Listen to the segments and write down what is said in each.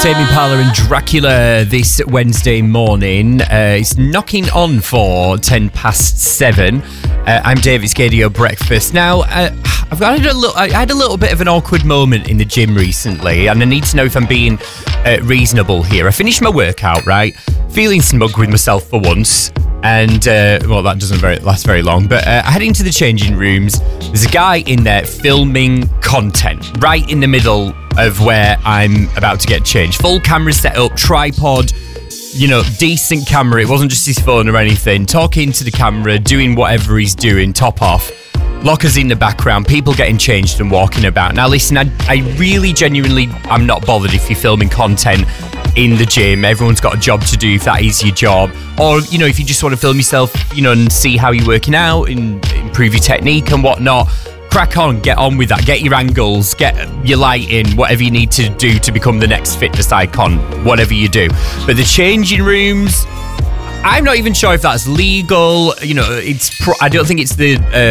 Tame Impala and Dracula this Wednesday morning. It's knocking on for 7:10. I'm David Scadio Breakfast. Now, I had a little bit of an awkward moment in the gym recently, and I need to know if I'm being reasonable here. I finished my workout, right? Feeling smug with myself for once. And, that doesn't last very long. But I head into the changing rooms. There's a guy in there filming content right in the middle of where I'm about to get changed. Full camera set up, tripod, decent camera. It wasn't just his phone or anything. Talking to the camera, doing whatever he's doing, top off. Lockers in the background, people getting changed and walking about. Now, listen, I really genuinely am not bothered if you're filming content in the gym. Everyone's got a job to do if that is your job. Or, if you just want to film yourself, and see how you're working out and improve your technique and whatnot, crack on, get on with that. Get your angles, get your lighting, whatever you need to do to become the next fitness icon, whatever you do. But the changing rooms, I'm not even sure if that's legal. I don't think it's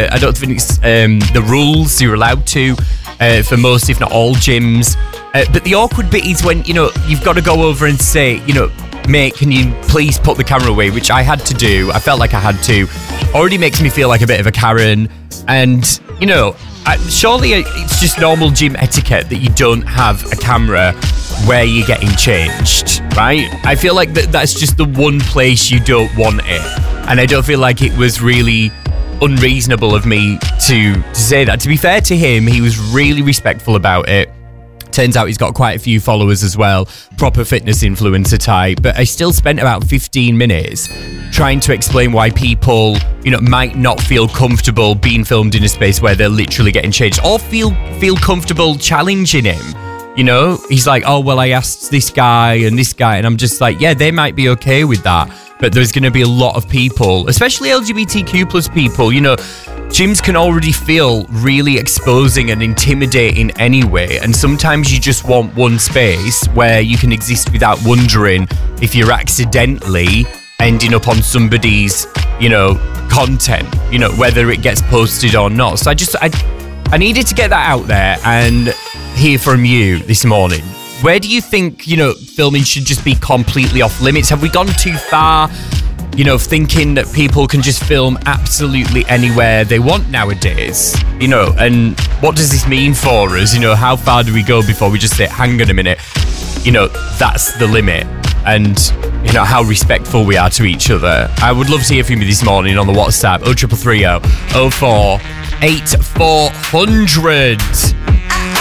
the rules you're allowed to for most, if not all, gyms. But the awkward bit is when you've got to go over and say, mate, can you please put the camera away? Which I had to do. I felt like I had to. Already makes me feel like a bit of a Karen. And surely it's just normal gym etiquette that you don't have a camera where you're getting changed, right? I feel like that's just the one place you don't want it. And I don't feel like it was really unreasonable of me to say that. To be fair to him, he was really respectful about it. Turns out he's got quite a few followers as well, proper fitness influencer type. But I still spent about 15 minutes trying to explain why people, might not feel comfortable being filmed in a space where they're literally getting changed, or feel comfortable challenging him. He's like, oh, well, I asked this guy, and I'm just like, yeah, they might be okay with that. But there's going to be a lot of people, especially LGBTQ plus people, gyms can already feel really exposing and intimidating anyway. And sometimes you just want one space where you can exist without wondering if you're accidentally ending up on somebody's, content, whether it gets posted or not. So I needed to get that out there and hear from you this morning. Where do you think, filming should just be completely off limits? Have we gone too far, thinking that people can just film absolutely anywhere they want nowadays? And what does this mean for us? How far do we go before we just say, hang on a minute, that's the limit? And, how respectful we are to each other. I would love to hear from you this morning on the WhatsApp, 0330 04 8400.